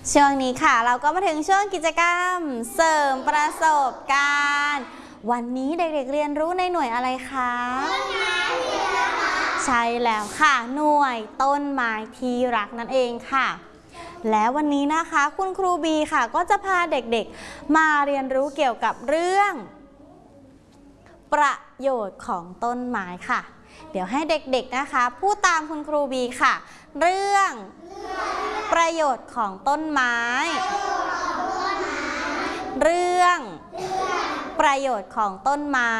ช่วงนี้ค่ะเราก็มาถึงช่วงกิจกรรมเสริมประสบการณ์วันนี้เด็กๆเรียนรู้ในหน่วยอะไรคะใช่แล้วค่ะหน่วยต้นไม้ที่รักนั่นเองค่ะและวันนี้นะคะคุณครูบีค่ะก็จะพาเด็กๆมาเรียนรู้เกี่ยวกับเรื่องประโยชน์ของต้นไม้ค่ะเดี๋ยวให้เด็กๆนะคะพูดตามคุณครูบีค่ะเรื่องประโยชน์ของต้นไม้เรื่องประโยชน์ของต้นไม้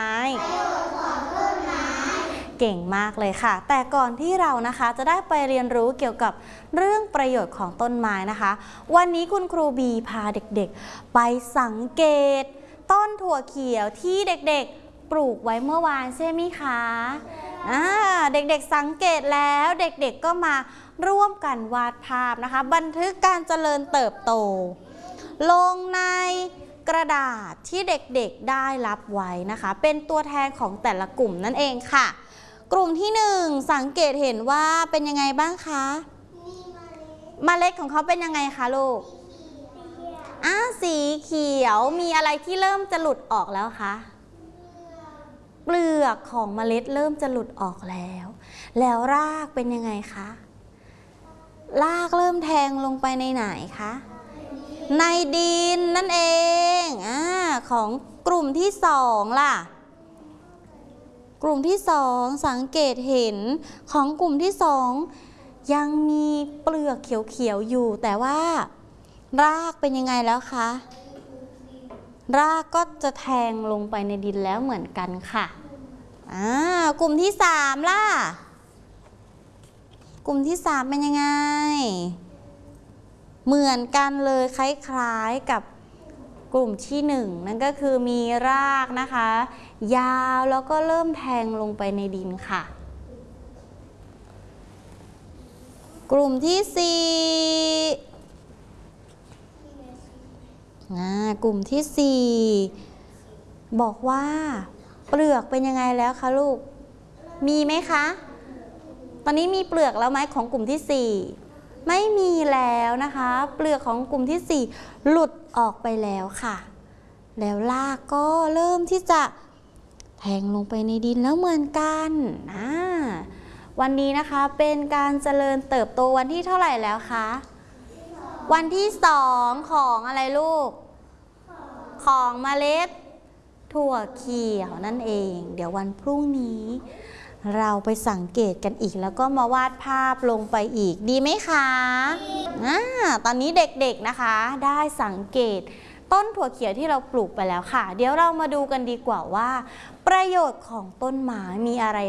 เก่งมากเลยค่ะแต่ก่อนที่เรานะคะจะได้ไปเรียนรู้เกี่ยวกับเรื่องประโยชน์ของต้นไม้นะคะวันนี้คุณครูบีพาเด็กๆไปสังเกตต้นถั่วเขียวที่เด็กๆปลูกไว้เมื่อวานใช่ไหมคะเด็กๆสังเกตแล้วเด็กๆก็มาร่วมกันวาดภาพนะคะบันทึกการเจริญเติบโตลงในกระดาษที่เด็กๆได้รับไว้นะคะเป็นตัวแทนของแต่ละกลุ่มนั่นเองค่ะกลุ่มที่1สังเกตเห็นว่าเป็นยังไงบ้างคะเมล็ดของเขาเป็นยังไงคะลูกสีเขียวมีอะไรที่เริ่มจะหลุดออกแล้วคะเปลือกของเมล็ดเริ่มจะหลุดออกแล้วรากเป็นยังไงคะรากเริ่มแทงลงไปในไหนคะในดินนั่นเองของกลุ่มที่2ล่ะกลุ่มที่2สังเกตเห็นของกลุ่มที่2ยังมีเปลือกเขียวๆอยู่แต่ว่ารากเป็นยังไงแล้วคะรากก็จะแทงลงไปในดินแล้วเหมือนกันค่ะกลุ่มที่3ล่ะกลุ่มที่3เป็นยังไงเหมือนกันเลยคล้ายๆกับกลุ่มที่1นั่นก็คือมีรากนะคะยาวแล้วก็เริ่มแทงลงไปในดินค่ะกลุ่มที่4กลุ่มที่4บอกว่าเปลือกเป็นยังไงแล้วคะลูกมีไหมคะตอนนี้มีเปลือกแล้วไหมของกลุ่มที่4ไม่มีแล้วนะคะเปลือกของกลุ่มที่4หลุดออกไปแล้วค่ะแล้วรากก็เริ่มที่จะแทงลงไปในดินแล้วเหมือนกันวันนี้นะคะเป็นการเจริญเติบโตวันที่เท่าไหร่แล้วคะวันที่2ของอะไรลูกของเมล็ดถั่วเขียวนั่นเองเดี๋ยววันพรุ่งนี้เราไปสังเกตกันอีกแล้วก็มาวาดภาพลงไปอีกดีไหมคะตอนนี้เด็กๆนะคะได้สังเกตต้นถั่วเขียวที่เราปลูกไปแล้วค่ะเดี๋ยวเรามาดูกันดีกว่าว่าประโยชน์ของต้นไม้มีอะไร